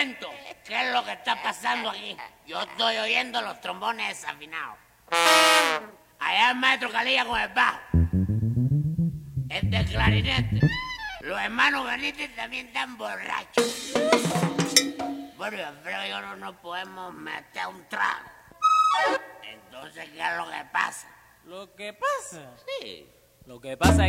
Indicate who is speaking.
Speaker 1: momento, ¿qué es lo que está pasando aquí? Yo estoy oyendo los trombones desafinados. Allá el maestro Calilla con el bajo. El clarinete. Los hermanos Benítez también están borrachos. Bueno, Alfredo y yo no nos podemos meter un trago. Entonces, ¿qué es lo que pasa?
Speaker 2: ¿Lo que pasa?
Speaker 1: Sí.
Speaker 2: Lo que pasa es